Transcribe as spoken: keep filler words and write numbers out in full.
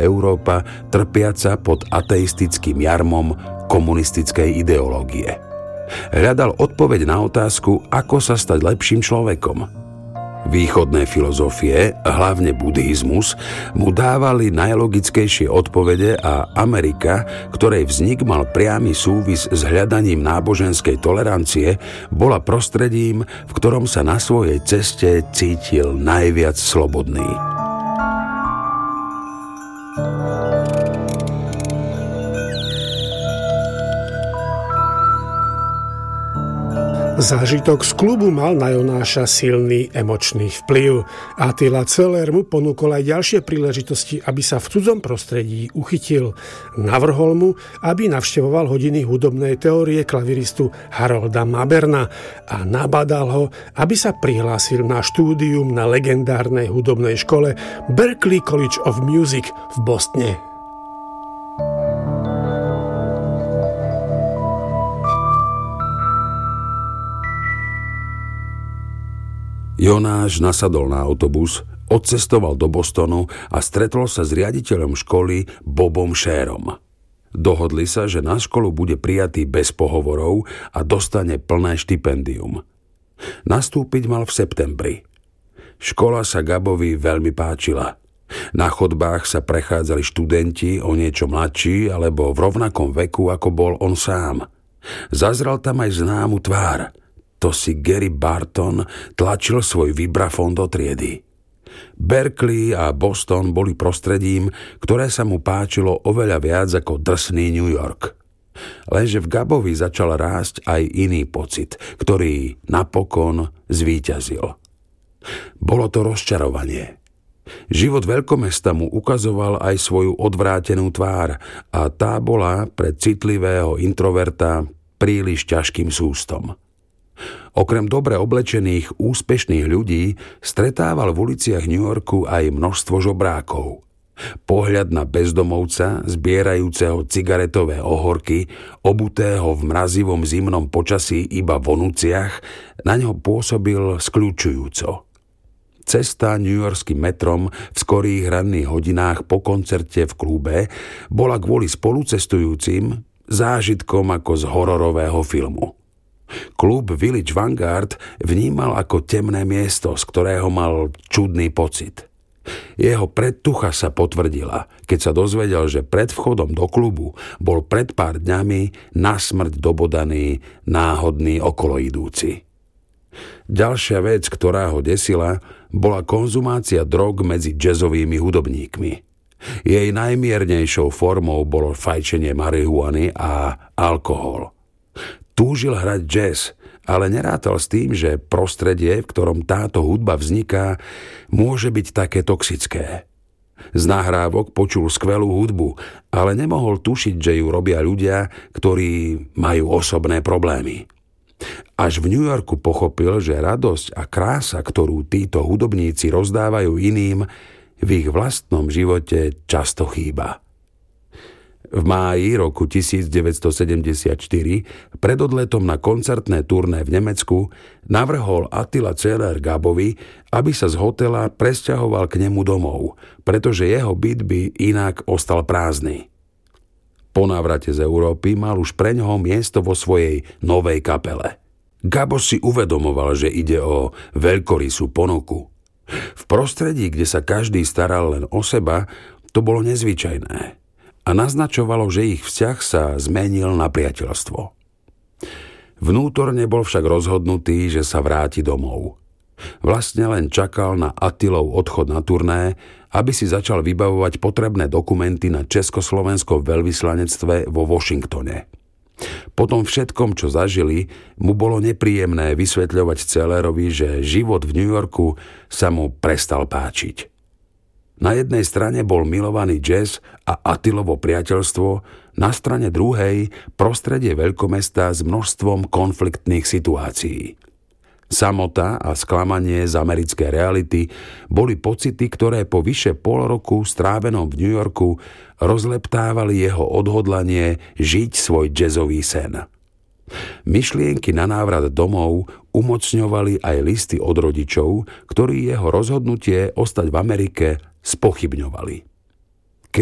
Európa trpiaca pod ateistickým jarmom komunistickej ideológie. Hľadal odpoveď na otázku, ako sa stať lepším človekom. Východné filozofie, hlavne buddhizmus, mu dávali najlogickejšie odpovede a Amerika, ktorej vznik mal priamy súvis s hľadaním náboženskej tolerancie, bola prostredím, v ktorom sa na svojej ceste cítil najviac slobodný. Zážitok z klubu mal na Jonáša silný emočný vplyv. Attila Celer mu ponúkol aj ďalšie príležitosti, aby sa v cudzom prostredí uchytil. Navrhol mu, aby navštevoval hodiny hudobnej teórie klaviristu Harolda Maberna a nabadal ho, aby sa prihlásil na štúdium na legendárnej hudobnej škole Berklee College of Music v Bostone. Jonáš nasadol na autobus, odcestoval do Bostonu a stretol sa s riaditeľom školy Bobom Shearom. Dohodli sa, že na školu bude prijatý bez pohovorov a dostane plné štipendium. Nastúpiť mal v septembri. Škola sa Gabovi veľmi páčila. Na chodbách sa prechádzali študenti o niečo mladší alebo v rovnakom veku, ako bol on sám. Zazrel tam aj známu tvár. To si Gary Barton tlačil svoj vibrafón do triedy. Berkeley a Boston boli prostredím, ktoré sa mu páčilo oveľa viac ako drsný New York. Lenže v Gabovi začal rásť aj iný pocit, ktorý napokon zvíťazil. Bolo to rozčarovanie. Život veľkomesta mu ukazoval aj svoju odvrátenú tvár a tá bola pre citlivého introverta príliš ťažkým sústom. Okrem dobre oblečených, úspešných ľudí stretával v uliciach New Yorku aj množstvo žobrákov. Pohľad na bezdomovca, zbierajúceho cigaretové ohorky, obutého v mrazivom zimnom počasí iba v onuciach, na ňo pôsobil skľučujúco. Cesta newyorským metrom v skorých ranných hodinách po koncerte v klube bola kvôli spolucestujúcim zážitkom ako z hororového filmu. Klub Village Vanguard vnímal ako temné miesto, z ktorého mal čudný pocit. Jeho predtucha sa potvrdila, keď sa dozvedel, že pred vchodom do klubu bol pred pár dňami na smrť dobodaný náhodný okoloidúci. Ďalšia vec, ktorá ho desila, bola konzumácia drog medzi jazzovými hudobníkmi. Jej najmiernejšou formou bolo fajčenie marihuany a alkohol. Túžil hrať jazz, ale nerátal s tým, že prostredie, v ktorom táto hudba vzniká, môže byť také toxické. Z nahrávok počul skvelú hudbu, ale nemohol tušiť, že ju robia ľudia, ktorí majú osobné problémy. Až v New Yorku pochopil, že radosť a krása, ktorú títo hudobníci rozdávajú iným, v ich vlastnom živote často chýba. V máji roku devätnásťsedemdesiatštyri pred odletom na koncertné turné v Nemecku navrhol Attila Celer Gabovi, aby sa z hotela presťahoval k nemu domov, pretože jeho byt by inak ostal prázdny. Po návrate z Európy mal už preňho miesto vo svojej novej kapele. Gabo si uvedomoval, že ide o veľkorysú ponuku. V prostredí, kde sa každý staral len o seba, to bolo nezvyčajné. A naznačovalo, že ich vzťah sa zmenil na priateľstvo. Vnútorne bol však rozhodnutý, že sa vráti domov. Vlastne len čakal na Attilov odchod na turné, aby si začal vybavovať potrebné dokumenty na československom veľvyslanectve vo Washingtone. Po tom všetkom, čo zažili, mu bolo nepríjemné vysvetľovať Celerovi, že život v New Yorku sa mu prestal páčiť. Na jednej strane bol milovaný jazz a Attilovo priateľstvo, na strane druhej prostredie veľkomesta s množstvom konfliktných situácií. Samota a sklamanie z americkej reality boli pocity, ktoré po vyše pol roku strávenom v New Yorku rozleptávali jeho odhodlanie žiť svoj jazzový sen. Myšlienky na návrat domov umocňovali aj listy od rodičov, ktorí jeho rozhodnutie ostať v Amerike spochybňovali.